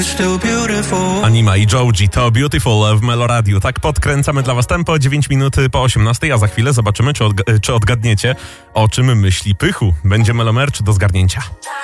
Anima i Joji to Beautiful w Meloradiu. Tak podkręcamy dla was tempo, 9 minut po 18, a za chwilę zobaczymy, czy odgadniecie, o czym myśli Pychu. Będzie Melomerch do zgarnięcia.